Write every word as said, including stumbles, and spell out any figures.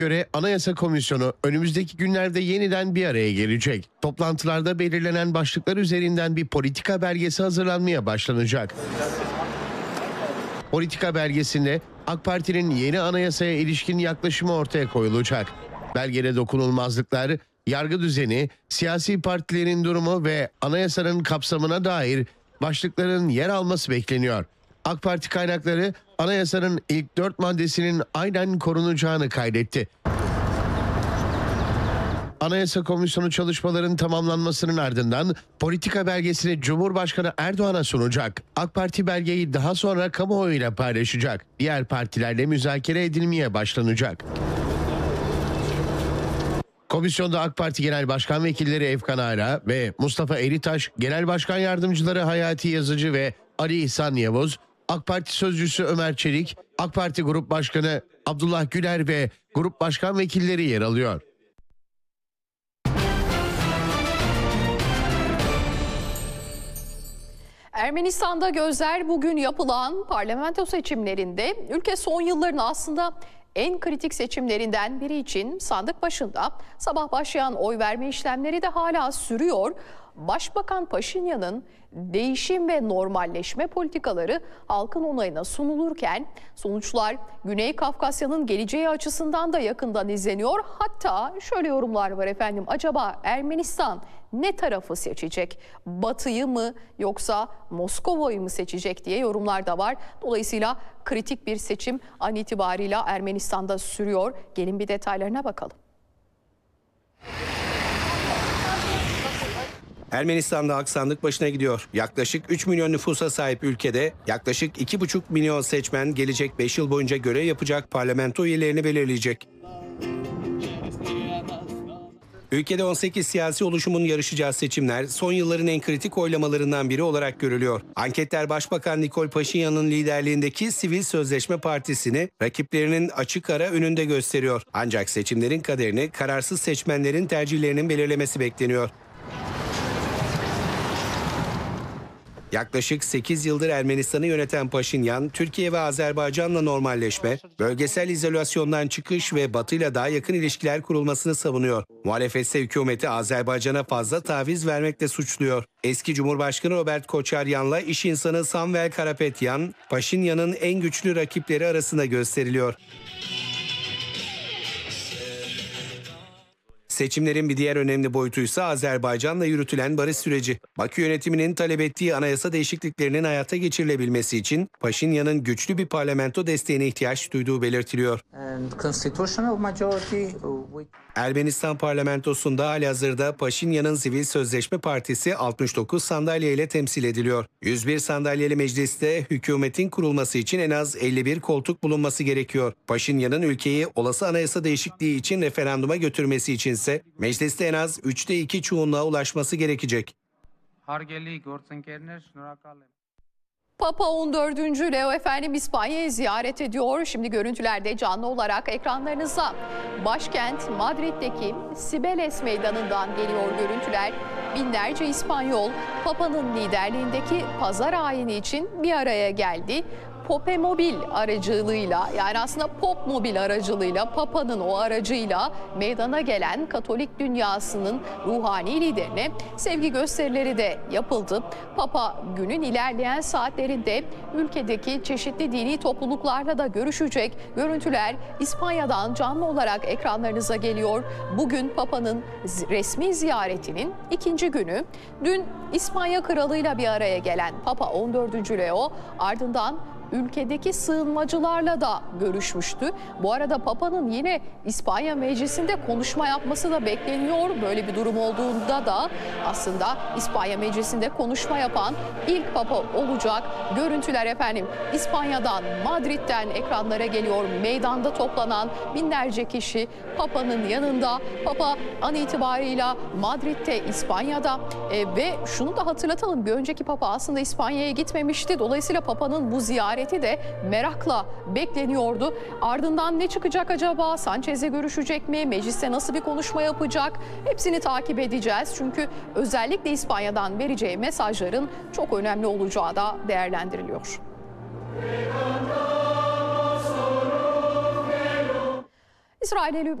göre Anayasa Komisyonu önümüzdeki günlerde yeniden bir araya gelecek. Toplantılarda belirlenen başlıklar üzerinden bir politika belgesi hazırlanmaya başlanacak. Politika belgesinde AK Parti'nin yeni anayasaya ilişkin yaklaşımı ortaya koyulacak. Belgede dokunulmazlıklar, yargı düzeni, siyasi partilerin durumu ve anayasanın kapsamına dair başlıkların yer alması bekleniyor. AK Parti kaynakları anayasanın ilk dört maddesinin aynen korunacağını kaydetti. Anayasa Komisyonu çalışmaların tamamlanmasının ardından politika belgesini Cumhurbaşkanı Erdoğan'a sunacak. AK Parti belgeyi daha sonra kamuoyuyla paylaşacak. Diğer partilerle müzakere edilmeye başlanacak. Komisyonda AK Parti Genel Başkan Vekilleri Efkan Ala ve Mustafa Eritaş, Genel Başkan Yardımcıları Hayati Yazıcı ve Ali İhsan Yavuz, AK Parti Sözcüsü Ömer Çelik, AK Parti Grup Başkanı Abdullah Güler ve Grup Başkan Vekilleri yer alıyor. Ermenistan'da gözler bugün yapılan parlamento seçimlerinde ülke son yılların aslında en kritik seçimlerinden biri için sandık başında sabah başlayan oy verme işlemleri de hala sürüyor. Başbakan Paşinyan'ın değişim ve normalleşme politikaları halkın onayına sunulurken sonuçlar Güney Kafkasya'nın geleceği açısından da yakından izleniyor. Hatta şöyle yorumlar var efendim, acaba Ermenistan ne tarafı seçecek? Batı'yı mı yoksa Moskova'yı mı seçecek diye yorumlar da var. Dolayısıyla kritik bir seçim an itibarıyla Ermenistan'da sürüyor. Gelin bir detaylarına bakalım. Ermenistan'da halk sandık başına gidiyor. Yaklaşık üç milyon nüfusa sahip ülkede yaklaşık iki buçuk milyon seçmen gelecek beş yıl boyunca görev yapacak parlamento üyelerini belirleyecek. Ülkede on sekiz siyasi oluşumun yarışacağı seçimler son yılların en kritik oylamalarından biri olarak görülüyor. Anketler Başbakan Nikol Paşinyan'ın liderliğindeki Sivil Sözleşme Partisi'ni rakiplerinin açık ara önünde gösteriyor. Ancak seçimlerin kaderini kararsız seçmenlerin tercihlerinin belirlemesi bekleniyor. Yaklaşık sekiz yıldır Ermenistan'ı yöneten Paşinyan, Türkiye ve Azerbaycan'la normalleşme, bölgesel izolasyondan çıkış ve Batı'yla daha yakın ilişkiler kurulmasını savunuyor. Muhalefet ise hükümeti Azerbaycan'a fazla taviz vermekle suçluyor. Eski Cumhurbaşkanı Robert Koçaryan'la iş insanı Samvel Karapetyan, Paşinyan'ın en güçlü rakipleri arasında gösteriliyor. Seçimlerin bir diğer önemli boyutuysa Azerbaycan'la yürütülen barış süreci. Bakü yönetiminin talep ettiği anayasa değişikliklerinin hayata geçirilebilmesi için Paşinyan'ın güçlü bir parlamento desteğine ihtiyaç duyduğu belirtiliyor. Ermenistan parlamentosunda halihazırda Paşinyan'ın Sivil Sözleşme Partisi altmış dokuz sandalye ile temsil ediliyor. yüz bir sandalyeli mecliste hükümetin kurulması için en az elli bir koltuk bulunması gerekiyor. Paşinyan'ın ülkeyi olası anayasa değişikliği için referanduma götürmesi içinse mecliste en az üçte iki çoğunluğa ulaşması gerekecek. Papa on dördüncü Leo efendim İspanya'yı ziyaret ediyor. Şimdi görüntülerde canlı olarak ekranlarınıza. Başkent Madrid'deki Cibeles Meydanı'ndan geliyor görüntüler. Binlerce İspanyol Papa'nın liderliğindeki pazar ayini için bir araya geldi. Popemobil aracılığıyla, yani aslında Popmobil aracılığıyla, Papa'nın o aracıyla meydana gelen Katolik dünyasının ruhani liderine sevgi gösterileri de yapıldı. Papa günün ilerleyen saatlerinde ülkedeki çeşitli dini topluluklarla da görüşecek. Görüntüler İspanya'dan canlı olarak ekranlarınıza geliyor. Bugün Papa'nın resmi ziyaretinin ikinci günü. Dün İspanya kralıyla bir araya gelen Papa on dördüncü Leo ardından ülkedeki sığınmacılarla da görüşmüştü. Bu arada Papa'nın yine İspanya Meclisi'nde konuşma yapması da bekleniyor. Böyle bir durum olduğunda da aslında İspanya Meclisi'nde konuşma yapan ilk Papa olacak. Görüntüler efendim İspanya'dan, Madrid'den ekranlara geliyor. Meydanda toplanan binlerce kişi Papa'nın yanında. Papa an itibarıyla Madrid'de, İspanya'da e, ve şunu da hatırlatalım. Bir önceki Papa aslında İspanya'ya gitmemişti. Dolayısıyla Papa'nın bu ziyareti de merakla bekleniyordu. Ardından ne çıkacak acaba? Sanchez'le görüşecek mi? Mecliste nasıl bir konuşma yapacak? Hepsini takip edeceğiz. Çünkü özellikle İspanya'dan vereceği mesajların çok önemli olacağı da değerlendiriliyor. İsrail